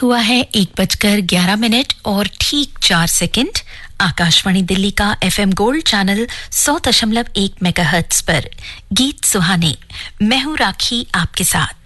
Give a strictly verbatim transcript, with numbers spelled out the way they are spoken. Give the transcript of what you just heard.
वक्त हुआ है एक बजकर ग्यारह मिनट और ठीक चार सेकंड। आकाशवाणी दिल्ली का एफएम गोल्ड चैनल सौ दशमलव एक मेगाहर्ट्ज पर गीत सुहाने। मैं हूं राखी आपके साथ।